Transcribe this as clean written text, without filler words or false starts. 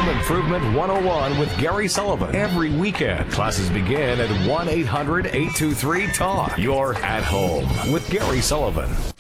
Home Improvement 101 with Gary Sullivan. Every weekend, classes begin at 1-800-823-TALK. You're at home with Gary Sullivan.